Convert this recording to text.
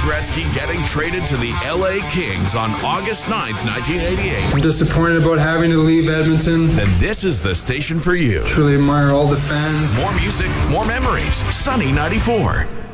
Gretzky getting traded to the LA Kings on August 9th, 1988. I'm disappointed about having to leave Edmonton. Then this is the station for you. Truly admire all the fans. More music, more memories. Sunny 94.